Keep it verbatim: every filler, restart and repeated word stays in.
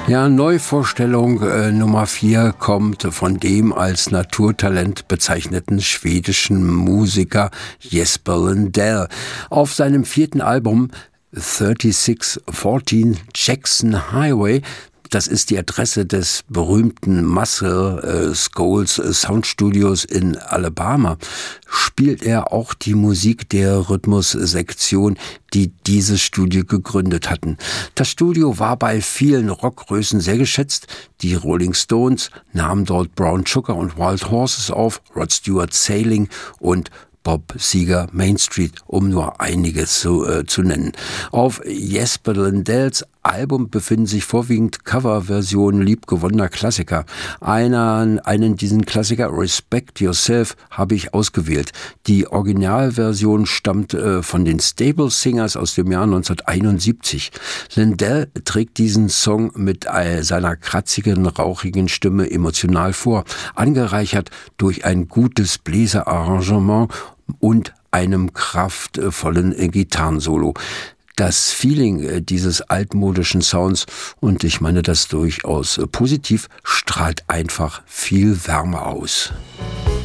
Ja, Neuvorstellung äh, Nummer vier kommt von dem als Naturtalent bezeichneten schwedischen Musiker Jesper Lundell. Auf seinem vierten Album sechsunddreißig vierzehn Jackson Highway, das ist die Adresse des berühmten Muscle äh, Scholes äh, Soundstudios in Alabama, spielt er auch die Musik der Rhythmussektion, die dieses Studio gegründet hatten. Das Studio war bei vielen Rockgrößen sehr geschätzt. Die Rolling Stones nahmen dort Brown Sugar und Wild Horses auf, Rod Stewart Sailing und Bob Seger Main Street, um nur einige zu, äh, zu nennen. Auf Jesper Lundells Album befinden sich vorwiegend Coverversionen liebgewonnener Klassiker. Einer, einen diesen Klassiker, Respect Yourself, habe ich ausgewählt. Die Originalversion stammt äh, von den Stable Singers aus dem Jahr neunzehnhunderteinundsiebzig. Lundell trägt diesen Song mit äh, seiner kratzigen, rauchigen Stimme emotional vor, angereichert durch ein gutes Bläserarrangement und einem kraftvollen äh, Gitarrensolo. Das Feeling dieses altmodischen Sounds, und ich meine das durchaus positiv, strahlt einfach viel Wärme aus.